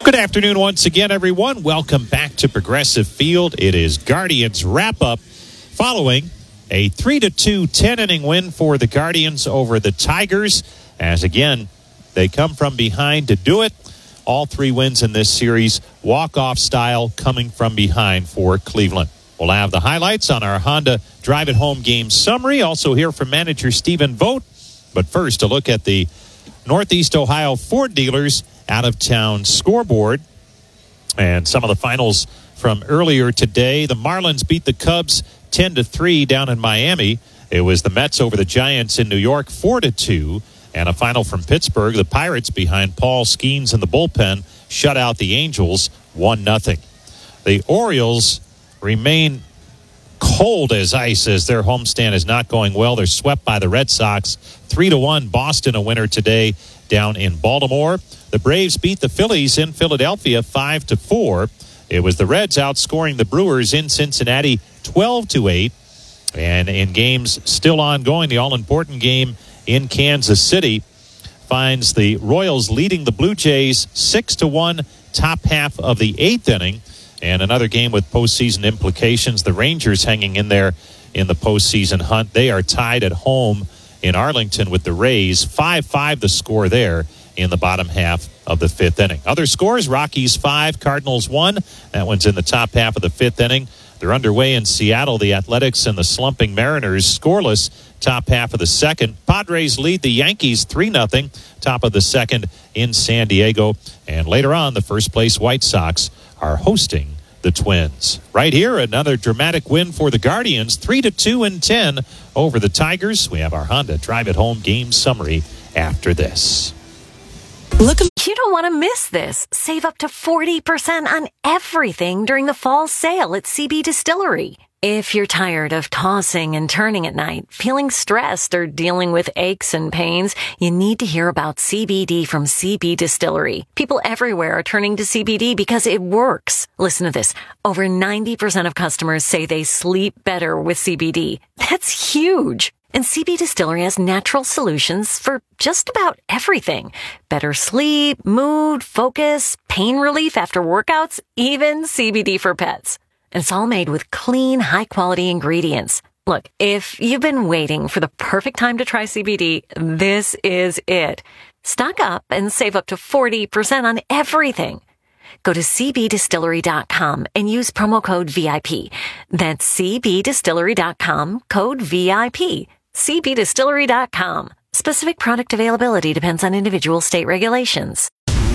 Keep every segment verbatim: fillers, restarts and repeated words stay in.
Good afternoon once again, everyone. Welcome back to Progressive Field. It is Guardians wrap-up following a three to two ten-inning win for the Guardians over the Tigers. As, again, they come from behind to do it. All three wins in this series, walk-off style, coming from behind for Cleveland. We'll have the highlights on our Honda Drive It Home game summary. Also hear from manager Stephen Vogt. But first, a look at the Northeast Ohio Ford dealers out-of-town scoreboard and some of the finals from earlier today. The Marlins beat the Cubs ten to three down in Miami. It was the Mets over the Giants in New York four to two. And a final from Pittsburgh. The Pirates, behind Paul Skeens in the bullpen, shut out the Angels one nothing. The Orioles remain cold as ice as their homestand is not going well. They're swept by the Red Sox three to one. Boston a winner today down in Baltimore. The Braves beat the Phillies in Philadelphia five to four. It was the Reds outscoring the Brewers in Cincinnati twelve to eight. And in games still ongoing, the all-important game in Kansas City finds the Royals leading the Blue Jays six to one, top half of the eighth inning. And another game with postseason implications. The Rangers hanging in there in the postseason hunt. They are tied at home in Arlington with the Rays. five five the score there in the bottom half of the fifth inning. Other scores, Rockies five, Cardinals one. That one's in the top half of the fifth inning. They're underway in Seattle. The Athletics and the slumping Mariners scoreless top half of the second. Padres lead the Yankees three nothing, top of the second in San Diego. And later on, the first place White Sox are hosting the Twins. Right here, another dramatic win for the Guardians, three to two and ten over the Tigers. We have our Honda Drive It Home game summary after this. Look, you don't want to miss this. Save up to forty percent on everything during the fall sale at C B Distillery. If you're tired of tossing and turning at night, feeling stressed, or dealing with aches and pains, you need to hear about C B D from C B Distillery. People everywhere are turning to C B D because it works. Listen to this. Over ninety percent of customers say they sleep better with C B D. That's huge. And C B Distillery has natural solutions for just about everything. Better sleep, mood, focus, pain relief after workouts, even C B D for pets. And it's all made with clean, high-quality ingredients. Look, if you've been waiting for the perfect time to try C B D, this is it. Stock up and save up to forty percent on everything. Go to c b distillery dot com and use promo code V I P. That's c b distillery dot com, code V I P. c b distillery dot com. Specific product availability depends on individual state regulations.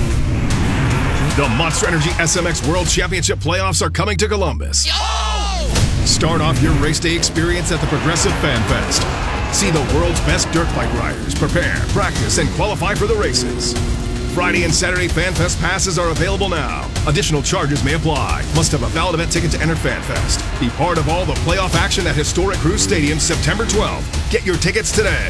The Monster Energy S M X World Championship playoffs are coming to Columbus. Oh! Start off your race day experience at the Progressive Fan Fest. See the world's best dirt bike riders prepare, practice, and qualify for the races. Friday and Saturday Fan Fest passes are available now. Additional charges may apply. Must have a valid event ticket to enter Fan Fest. Be part of all the playoff action at historic Crew Stadium September twelfth. Get your tickets today.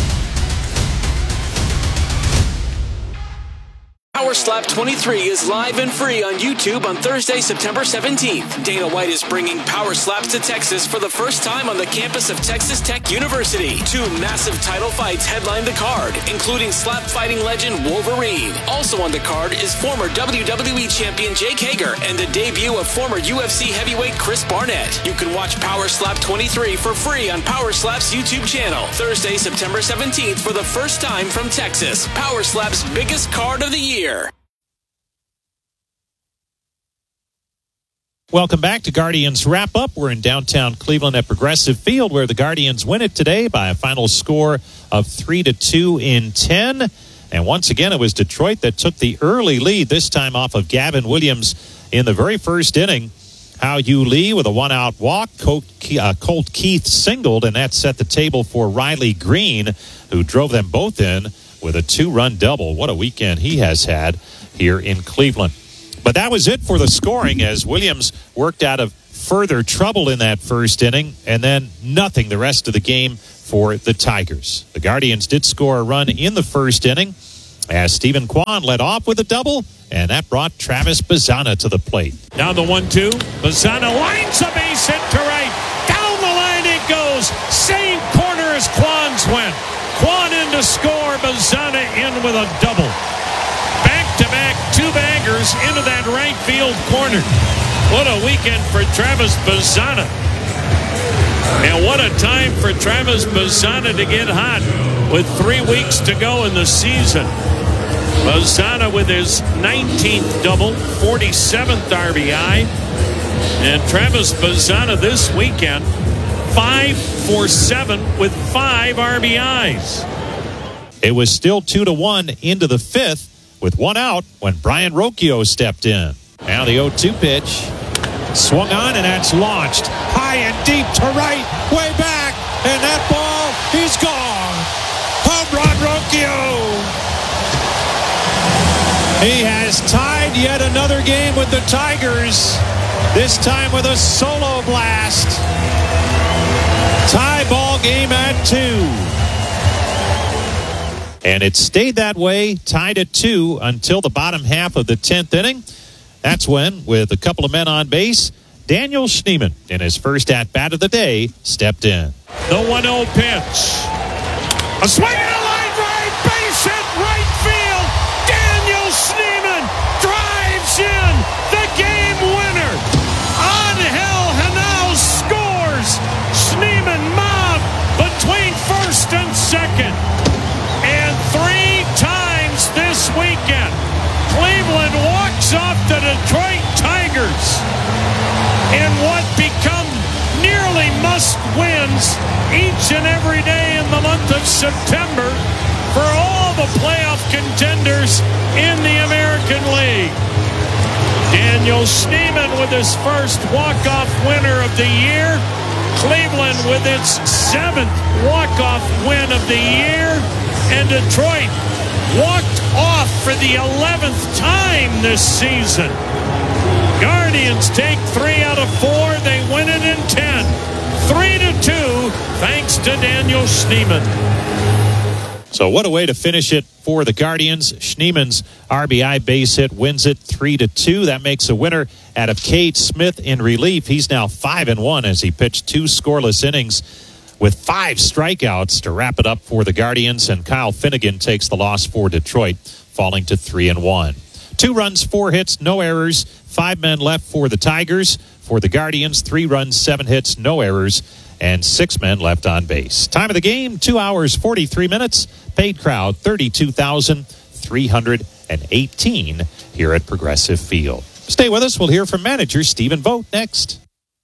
Power Slap twenty-three is live and free on YouTube on Thursday, September seventeenth. Dana White is bringing Power Slaps to Texas for the first time on the campus of Texas Tech University. Two massive title fights headline the card, including slap fighting legend Wolverine. Also on the card is former W W E champion Jake Hager and the debut of former U F C heavyweight Chris Barnett. You can watch Power Slap twenty-three for free on Power Slap's YouTube channel. Thursday, September seventeenth for the first time from Texas. Power Slap's biggest card of the year. Welcome back to Guardians Wrap Up. We're in downtown Cleveland at Progressive Field, where the Guardians win it today by a final score of three to two in ten. And once again, it was Detroit that took the early lead, this time off of Gavin Williams in the very first inning. Hao Yu Lee with a one-out walk. Colt, uh, Colt Keith singled, and that set the table for Riley Green, who drove them both in with a two-run double. What a weekend he has had here in Cleveland. But that was it for the scoring, as Williams worked out of further trouble in that first inning, and then nothing the rest of the game for the Tigers. The Guardians did score a run in the first inning as Stephen Kwan led off with a double, and that brought Travis Bazzana to the plate. Down the one two. Bazzana lines a base hit to right. Down the line it goes. Same corner as Kwan's went. Kwan in to score. Bazzana in with a double. Back-to-back two-baggers drives into that right field corner. What a weekend for Travis Bazzana. And what a time for Travis Bazzana to get hot with three weeks to go in the season. Bazzana with his nineteenth double, forty-seventh R B I. And Travis Bazzana this weekend, five for seven with five R B Is. It was still two to one into the fifth with one out when Brian Rocchio stepped in. Now the oh two pitch. Swung on, and that's launched high and deep to right, way back, and that ball is gone. Home run, Rocchio. He has tied yet another game with the Tigers, this time with a solo blast. Tie ball game at two. And it stayed that way, tied at two until the bottom half of the tenth inning. That's when, with a couple of men on base, Daniel Schneemann, in his first at-bat of the day, stepped in. The one oh pitch. A swing and a line drive, base hit, right field. Daniel Schneemann drives in the game winner. Angel Henao scores. Schneemann mobbed between first and second. And three times this weekend, Cleveland walks off the Detroit Tigers in what become nearly must-wins each and every day in the month of September for all the playoff contenders in the American League. Daniel Schneemann with his first walk-off winner of the year. Cleveland with its seventh walk-off win of the year. And Detroit walked off for the eleventh time this season. Guardians take three out of four. They win it in ten. Three to two, thanks to Daniel Schneemann. So what a way to finish it for the Guardians. Schneemann's R B I base hit wins it three to two. That makes a winner out of Cade Smith in relief. He's now five and one as he pitched two scoreless innings with five strikeouts to wrap it up for the Guardians. And Kyle Finnegan takes the loss for Detroit, falling to three and one. Two runs, four hits, no errors. Five men left for the Tigers. For the Guardians, three runs, seven hits, no errors, and six men left on base. Time of the game, two hours, forty-three minutes. Paid crowd, thirty-two thousand three hundred eighteen here at Progressive Field. Stay with us. We'll hear from manager Stephen Vogt next.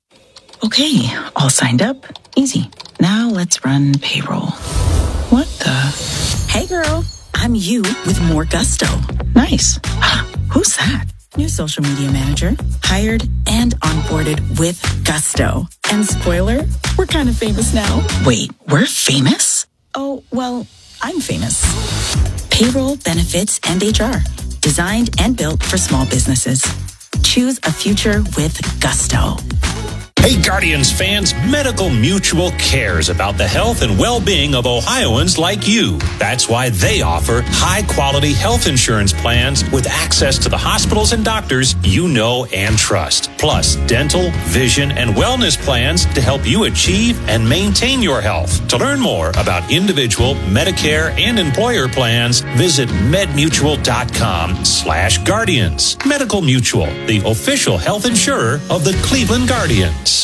Okay, all signed up. Easy. Now let's run payroll. What the? Hey girl, I'm you with more gusto. Nice. Who's that? New social media manager. Hired and onboarded with gusto. And spoiler, we're kind of famous now. Wait, we're famous? Oh, well, I'm famous. Payroll, benefits, and H R. Designed and built for small businesses. Choose a future with gusto. Hey Guardians fans, Medical Mutual cares about the health and well-being of Ohioans like you. That's why they offer high-quality health insurance plans with access to the hospitals and doctors you know and trust. Plus, dental, vision, and wellness plans to help you achieve and maintain your health. To learn more about individual, Medicare, and employer plans, visit medmutual.com slash guardians. Medical Mutual, the official health insurer of the Cleveland Guardians.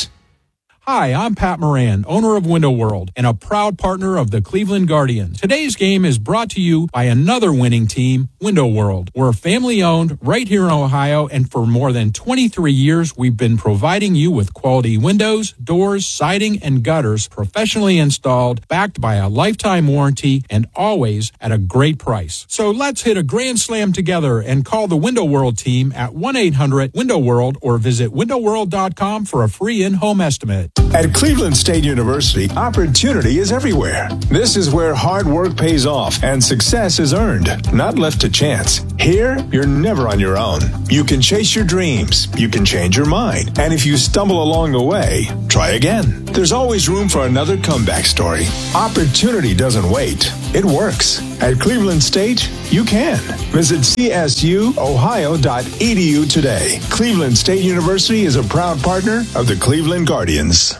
Hi, I'm Pat Moran, owner of Window World and a proud partner of the Cleveland Guardians. Today's game is brought to you by another winning team, Window World. We're family-owned right here in Ohio, and for more than twenty-three years, we've been providing you with quality windows, doors, siding, and gutters professionally installed, backed by a lifetime warranty, and always at a great price. So let's hit a grand slam together and call the Window World team at one eight hundred window world or visit window world dot com for a free in-home estimate. At Cleveland State University, opportunity is everywhere. This is where hard work pays off and success is earned, not left to chance. Here, you're never on your own. You can chase your dreams, you can change your mind, and if you stumble along the way, try again. There's always room for another comeback story. Opportunity doesn't wait. It works. At Cleveland State, you can. Visit c s u ohio dot e d u today. Cleveland State University is a proud partner of the Cleveland Guardians.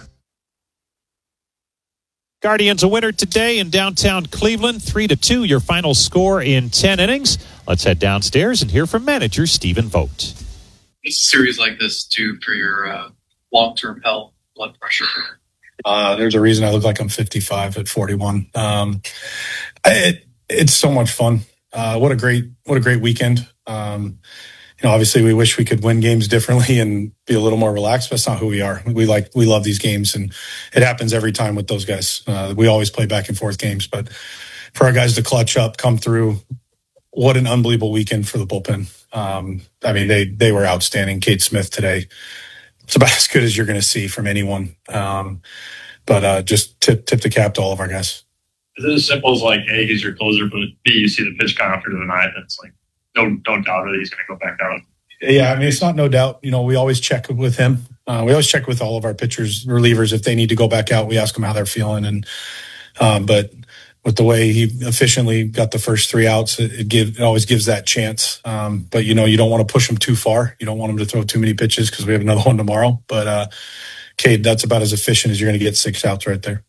Guardians a winner today in downtown Cleveland, three to two, your final score in ten innings. Let's head downstairs and hear from manager Stephen Vogt. It's a series like this, too, for your uh, long-term health, blood pressure. Uh, there's a reason I look like I'm fifty-five at forty-one. Um, it, it's so much fun. Uh, what a great, what a great weekend. Um, you know, obviously we wish we could win games differently and be a little more relaxed, but that's not who we are. We like, we love these games, and it happens every time with those guys. Uh, we always play back and forth games, but for our guys to clutch up, come through, what an unbelievable weekend for the bullpen. Um, I mean, they, they were outstanding. Cade Smith today, it's about as good as you're going to see from anyone. Um, but uh, just tip tip the cap to all of our guys. Is it as simple as like, A, he's your closer, but B, you see the pitch count after the night, and it's like, don't don't doubt it, he's going to go back out. Yeah, I mean, it's not no doubt. You know, we always check with him. Uh, we always check with all of our pitchers, relievers, if they need to go back out. We ask them how they're feeling, and um, but with the way he efficiently got the first three outs, it, it, give, it always gives that chance. Um, but, you know, you don't want to push him too far. You don't want him to throw too many pitches because we have another one tomorrow. But, uh, Cade, that's about as efficient as you're going to get six outs right there.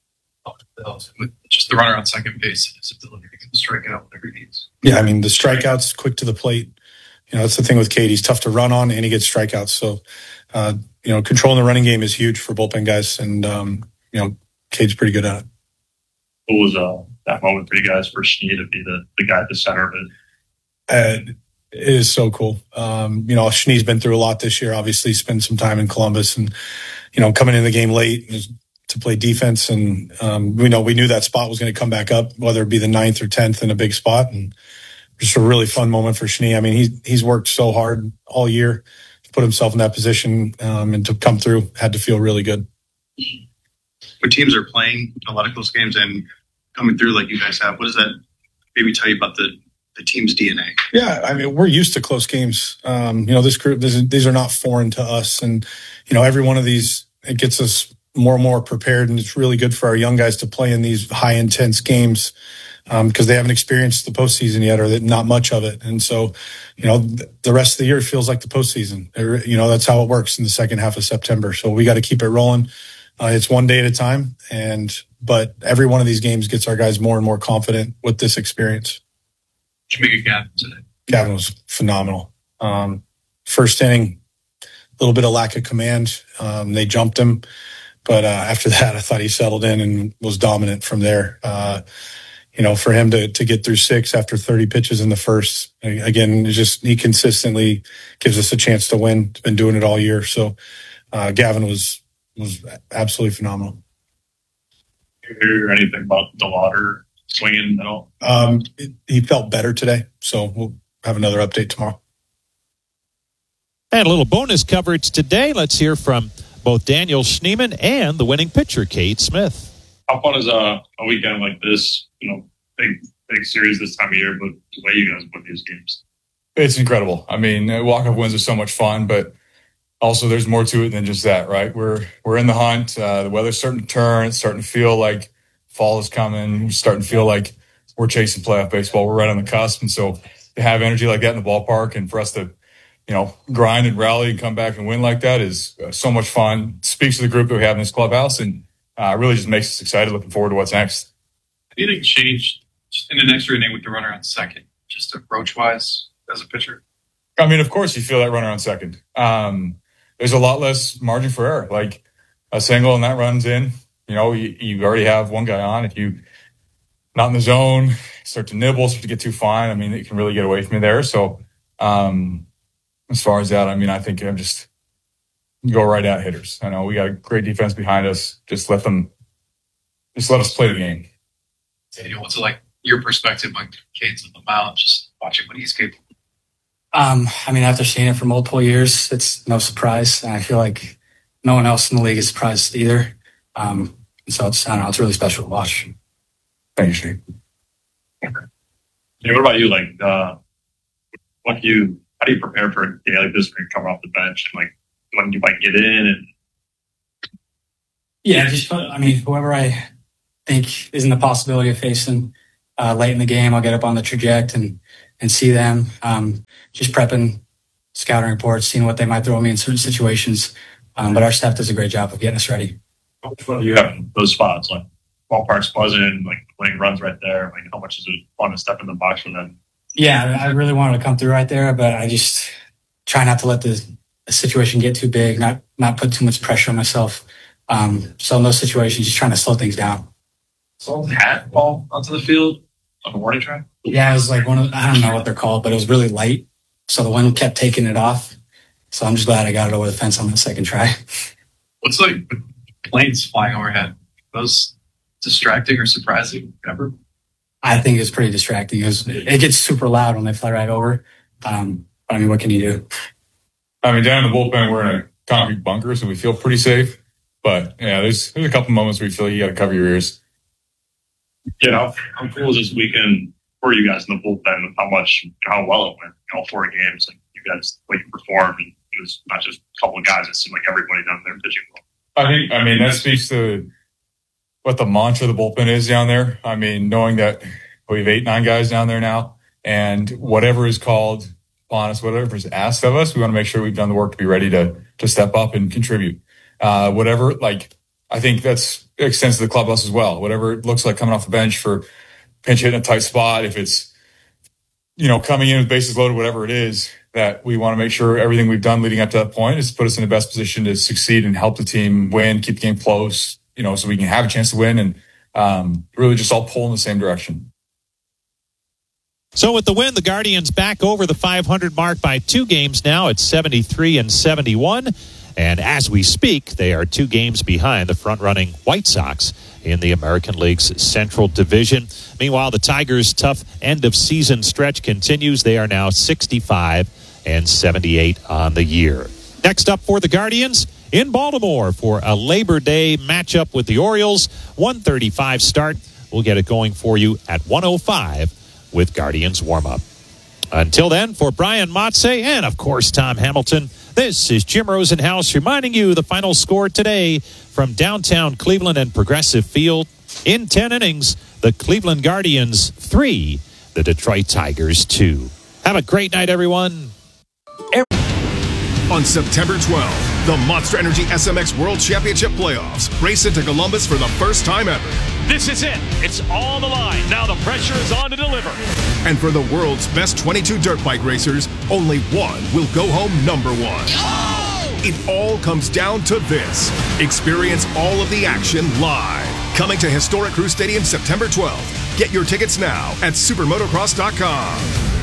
Just the runner on second base, his ability to strike out whatever he needs. Yeah, I mean, the strikeouts, quick to the plate. You know, that's the thing with Cade. He's tough to run on, and he gets strikeouts. So, uh, you know, controlling the running game is huge for bullpen guys. And, um, you know, Cade's pretty good at it. What was uh, that moment for you guys for Schnee to be the, the guy at the center of it? Uh, it is so cool. Um, you know, Schnee's been through a lot this year. Obviously, spent some time in Columbus, and you know, coming in the game late to play defense. And um, we know we knew that spot was going to come back up, whether it be the ninth or tenth in a big spot. And just a really fun moment for Schnee. I mean, he's he's worked so hard all year to put himself in that position, um, and to come through had to feel really good. When teams are playing a lot of close games and coming through like you guys have, what does that maybe tell you about the, the team's D N A? Yeah, I mean, we're used to close games. Um, you know, this group, this is, these are not foreign to us. And, you know, every one of these, it gets us more and more prepared. And it's really good for our young guys to play in these high intense games um, because they haven't experienced the postseason yet, or not much of it. And so, you know, the rest of the year feels like the postseason. You know, that's how it works in the second half of September. So we got to keep it rolling. Uh, it's one day at a time, and but every one of these games gets our guys more and more confident with this experience. Did you make a Gavin today? Gavin was phenomenal. Um, first inning, a little bit of lack of command. Um, they jumped him, but uh, after that, I thought he settled in and was dominant from there. Uh, you know, for him to to get through six after thirty pitches in the first, again, it's just he consistently gives us a chance to win. He's been doing it all year, so uh, Gavin was. was absolutely phenomenal. Did you hear anything about DeLauder swinging at all? Um, it, he felt better today, so we'll have another update tomorrow. And a little bonus coverage today. Let's hear from both Daniel Schneemann and the winning pitcher, Cade Smith. How fun is a, a weekend like this? You know, big big series this time of year, but the way you guys win these games. It's incredible. I mean, walk-off wins are so much fun, but also, there's more to it than just that, right? We're we're in the hunt. Uh, the weather's starting to turn. It's starting to feel like fall is coming. We're starting to feel like we're chasing playoff baseball. We're right on the cusp. And so to have energy like that in the ballpark and for us to, you know, grind and rally and come back and win like that is uh, so much fun. It speaks to the group that we have in this clubhouse, and uh, really just makes us excited, looking forward to what's next. Anything changed in an extra inning with the runner on second, just approach-wise as a pitcher? I mean, of course you feel that runner on second. Um, There's a lot less margin for error. Like a single and that runs in, you know, you, you already have one guy on. If you not in the zone, start to nibble, start to get too fine, I mean, it can really get away from you there. So um, as far as that, I mean, I think I'm just go right at hitters. I know we got a great defense behind us. Just let them, just let us play the game. Daniel, what's it like your perspective when Cade's on the mound, just watching what he's capable of? Um, I mean, after seeing it for multiple years, it's no surprise. And I feel like no one else in the league is surprised either. Um, so it's, I don't know, it's really special to watch. Thanks, Steve. Yeah, what about you? Like, uh, what do you, how do you prepare for a day like this when you come off the bench and like when you might get in? And yeah, just, I mean, whoever I think isn't the possibility of facing uh, late in the game, I'll get up on the trajectory and, and see them. Um, just prepping scouting reports, seeing what they might throw me in certain situations. Um, but our staff does a great job of getting us ready. What do you have in those spots? Like ballpark's buzzing, like playing runs right there. Like how much is it fun to step in the box for them? Yeah, I really wanted to come through right there, but I just try not to let the, the situation get too big, not not put too much pressure on myself. Um, so in those situations, just trying to slow things down. So hat ball onto the field on the warning track? Yeah, it was like one of, I don't know what they're called, but it was really light. So the wind kept taking it off. So I'm just glad I got it over the fence on that second try. What's like planes flying overhead? Those distracting or surprising ever? I think it's pretty distracting. It, was, it gets super loud when they fly right over. Um, I mean, what can you do? I mean, down in the bullpen, we're in a concrete bunker, so we feel pretty safe. But yeah, there's there's a couple moments where you feel like you got to cover your ears. Yeah, how cool was this weekend for you guys in the bullpen? How much, how well it went? All four games, like you guys, the way you performed, and it was not just a couple of guys. It seemed like everybody down there pitching well. I think, I mean, that speaks to what the mantra of the bullpen is down there. I mean, knowing that we have eight, nine guys down there now, and whatever is called upon us, whatever is asked of us, we want to make sure we've done the work to be ready to to step up and contribute. Uh, whatever, like, I think that's extends to the clubhouse as well. Whatever it looks like coming off the bench for pinch hitting a tight spot, if it's, you know, coming in with bases loaded, whatever it is, that we want to make sure everything we've done leading up to that point is put us in the best position to succeed and help the team win, keep the game close, you know, so we can have a chance to win and um, really just all pull in the same direction. So with the win, the Guardians back over the five hundred mark by two games now at seventy-three and seventy-one. And as we speak, they are two games behind the front-running White Sox in the American League's Central Division. Meanwhile, the Tigers' tough end-of-season stretch continues. They are now sixty-five and seventy-eight on the year. Next up for the Guardians, in Baltimore for a Labor Day matchup with the Orioles. one thirty-five start. We'll get it going for you at one oh five with Guardians warm-up. Until then, for Brian Motze and, of course, Tom Hamilton, this is Jim Rosenhaus reminding you the final score today from downtown Cleveland and Progressive Field. In ten innings, the Cleveland Guardians three, the Detroit Tigers two. Have a great night, everyone. On September twelfth, the Monster Energy S M X World Championship Playoffs race into Columbus for the first time ever. This is it. It's on the line. Now the pressure is on to deliver. And for the world's best twenty-two dirt bike racers, only one will go home number one. Oh! It all comes down to this. Experience all of the action live. Coming to Historic Crew Stadium September twelfth. Get your tickets now at supermotocross dot com.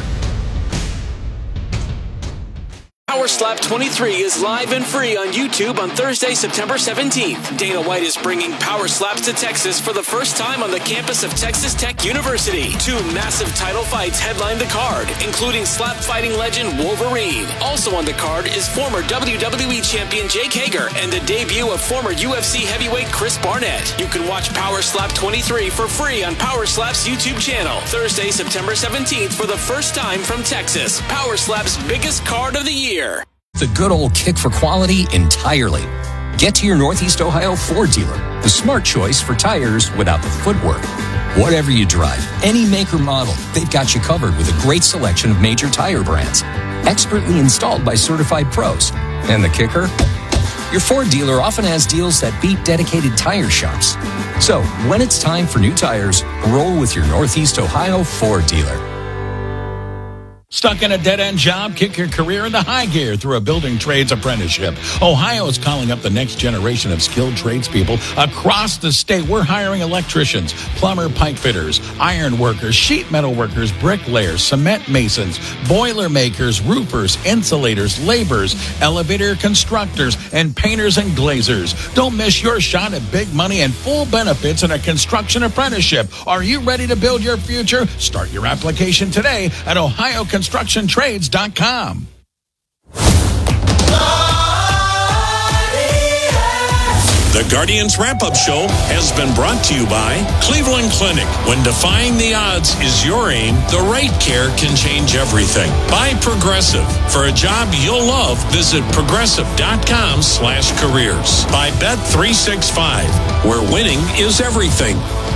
Power Slap twenty-three is live and free on YouTube on Thursday, September seventeenth. Dana White is bringing Power Slaps to Texas for the first time on the campus of Texas Tech University. Two massive title fights headline the card, including slap fighting legend Wolverine. Also on the card is former W W E champion Jake Hager and the debut of former U F C heavyweight Chris Barnett. You can watch Power Slap twenty-three for free on Power Slap's YouTube channel. Thursday, September seventeenth for the first time from Texas. Power Slap's biggest card of the year. The good old kick for quality entirely. Get to your Northeast Ohio Ford dealer, the smart choice for tires without the footwork. Whatever you drive, any make or model, they've got you covered with a great selection of major tire brands. Expertly installed by certified pros. And the kicker? Your Ford dealer often has deals that beat dedicated tire shops. So, when it's time for new tires, roll with your Northeast Ohio Ford dealer. Stuck in a dead-end job? Kick your career into high gear through a building trades apprenticeship. Ohio is calling up the next generation of skilled tradespeople across the state. We're hiring electricians, plumber, pipe fitters, iron workers, sheet metal workers, bricklayers, cement masons, boiler makers, roofers, insulators, laborers, elevator constructors, and painters and glazers. Don't miss your shot at big money and full benefits in a construction apprenticeship. Are you ready to build your future? Start your application today at ohio construction trades dot com. The Guardians Wrap-Up Show has been brought to you by Cleveland Clinic. When defying the odds is your aim, the right care can change everything. By Progressive. For a job you'll love, visit progressive dot com slash careers. By Bet three sixty-five, where winning is everything.